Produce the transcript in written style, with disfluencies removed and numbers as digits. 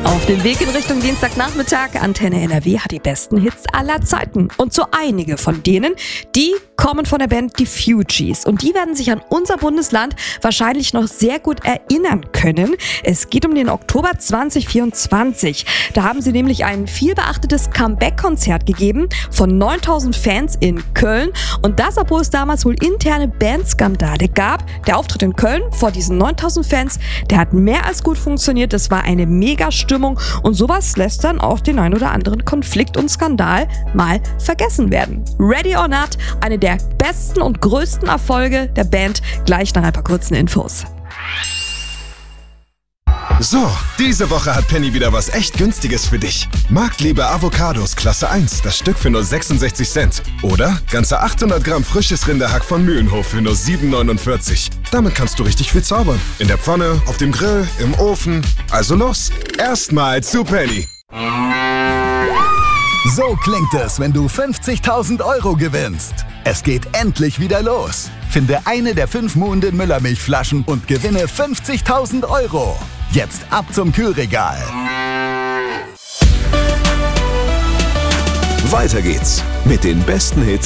Auf dem Weg in Richtung Dienstagnachmittag, Antenne NRW hat die besten Hits aller Zeiten. Und so einige von denen, die kommen von der Band Die Fugees. Und die werden sich an unser Bundesland wahrscheinlich noch sehr gut erinnern können. Es geht um den Oktober 2024. Da haben sie nämlich ein vielbeachtetes Comeback-Konzert gegeben von 9000 Fans in Köln. Und das, obwohl es damals wohl interne Bandskandale gab. Der Auftritt in Köln vor diesen 9000 Fans, der hat mehr als gut funktioniert. Das war eine Mega-Stimmung. Und sowas lässt dann auch den ein oder anderen Konflikt und Skandal mal vergessen werden. Ready or Not, eine der besten und größten Erfolge der Band, gleich nach ein paar kurzen Infos. So, diese Woche hat Penny wieder was echt Günstiges für dich. Marktliebe Avocados Klasse 1, das Stück für nur 66 Cent. Oder ganze 800 Gramm frisches Rinderhack von Mühlenhof für nur 7,49. Damit kannst du richtig viel zaubern. In der Pfanne, auf dem Grill, im Ofen. Also los, erstmal zu Penny. So klingt es, wenn du 50.000 € gewinnst. Es geht endlich wieder los. Finde eine der 5 Muhnden Müllermilchflaschen und gewinne 50.000 €. Jetzt ab zum Kühlregal. Weiter geht's mit den besten Hits